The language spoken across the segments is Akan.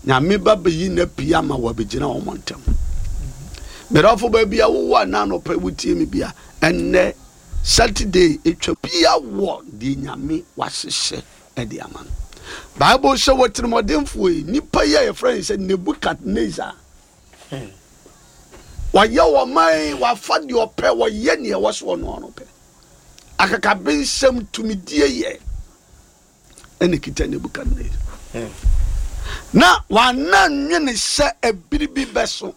nyame baba yi na pia ma wabegina wo montem merafo ba bia wo wa na no pa wutie me bia enne Saturday etwa bia wo di nyame wasehye e di aman Bible say wotirmodemfo yi nipa ye friend say Nebukadnezar wa ye wo man wa fa de ope wo ye ne wo so no no pe akaka bensem tumidie ye ene kita Nebukadnezar na wa na nwene se ebiribi beso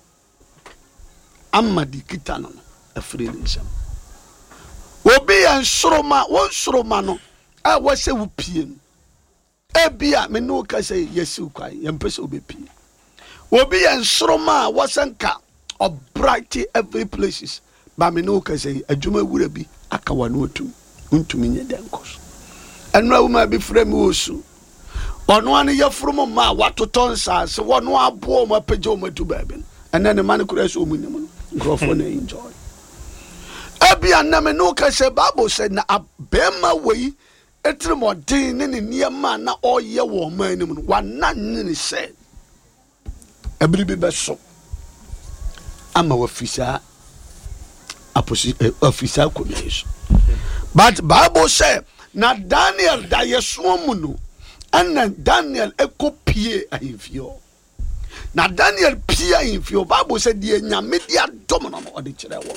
amadi kita no afre nsem obi en soroma won soroma no a wo se wo pie no ebia me no ka se yesu kwai yempese obepie obi en soroma wo senka of bright every places ba me no ka se adwuma wura bi aka wa no otum untumi nye denkos enu awuma bi frame osu ono ane yefromo ma watoton sase wono abo ma pagye o matu baabi ene ne man kura so munyam no grofo na enjoy ebia na me no ka se Bible said na abema wei etremodin ne ne niema na oye wo man nim no wana ne se ebribi beso ama wafisa ofisa komeso but Bible said na Daniel da yeso mu no and Daniel ekopie ahifio na Daniel pie ahifio Bible said die nyame dia dom no ode kire wo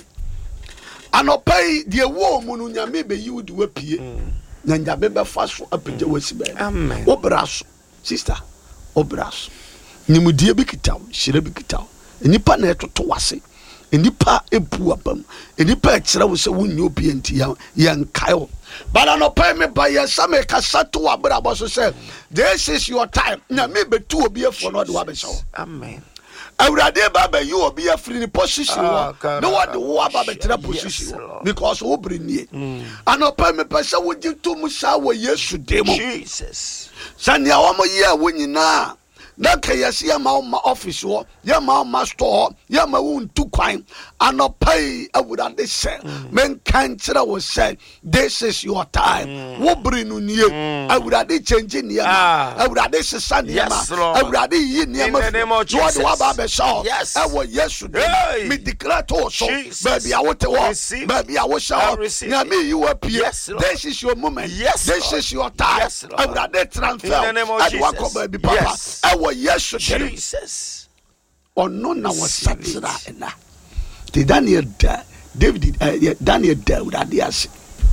anopai die wo mu no nyame be yiwudi wapie na njabe be fa so apagye wasiba amen obraso sister obraso nimudie bi kitaw shire bi kitaw enipa na etoto wase enipa ebu abam enipa ekire wo se wonyo bi enti yan kayo but no pay me by your same kasato abrabo so say this is your time na me betu obi efo no de wa be show amen awurade baba you obi afri ni position no what the wo baba tira position because wo brenie and pay me pesa wo jitu mu sha wo Yesu demo Jesus sania wo mo ye wo nyina na kayasi ya ma office wo ya ma store ya ma wontu kwan anopai awurade say men kan kira wo say this is your time wo brinu nie awurade change nie ma awurade sesa nie ma awurade yi nie ma what wa ba be show e wo Yesu me declare to so baby awote wo baby awo show na me you appear this is your moment this is your time awurade transfer and wa ko baby papa Yes, Jesus. Or no, now was Satsra. The Daniel David Daniel David Adias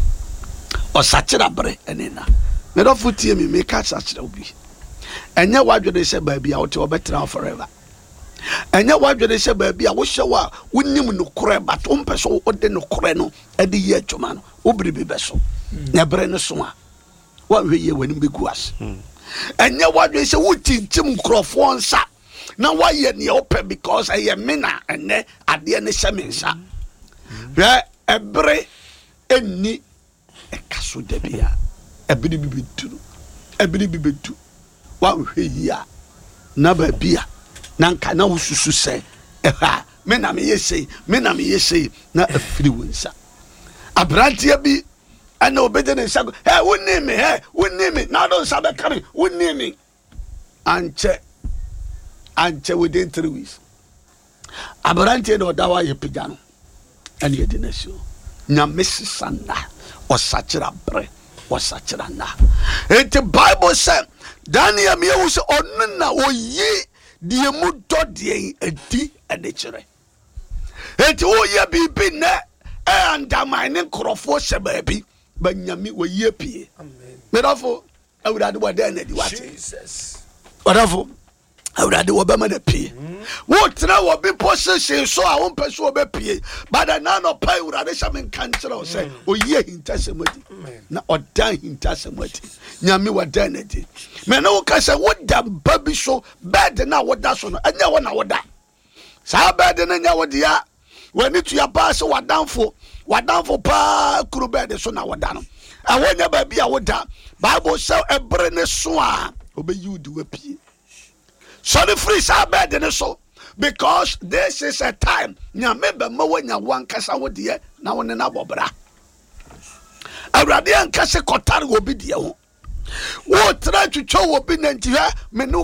or Satsra Bre and Ena. Never foot me make us such a be. And now, what do they say, baby, out to a better forever? And now, what do they say, baby, I wish you were winning no crab, but umpeso or den no creno at the year to man, Ubri Besso. Never in a summer. What will you when we go us? And now what they say would teach him crofon sa. Now why ye ni open because I am mina and ne at the end semensa. Where ebre any a casu debia a bibibitu what we ya naba bia nanka na ususu say eha mena me say na a free winsa abrantia bi and obedient sago hey wouldn't name me now don't sabe carry wouldn't name me anche within 3 weeks abrante no dawa ye pigano and ye dinasio nya mesisanda osachira bre osachira na the Bible said Daniel me wo se onuna oyi die mu dodie adi adechire enti wo ye bibi na and amine krofo se baabi banyami wo ye pie amen therefore awurade wo da na di wate Jesus therefore awurade wo be ma da pie wo tra wo be position so a wo pese wo be pie but na no pa awurade sha men kan kire wo say o ye hintasemati na odan hintasemati nyame wo da na di me no ka say wo da babi so bed na wo da so no anya wo na wo da sa bed na nya wo dia wani tu ya pass wadanfo pa kurube de so na wadano awonya ba bia woda Bible say ebre ne so a obeyudi wapie so the free sa bed ne so because this is a time nyame be ma wanya wankasa wode na wone na bobra awurade ankase kotare obi de ho wo tra twetwa obi na ntia me no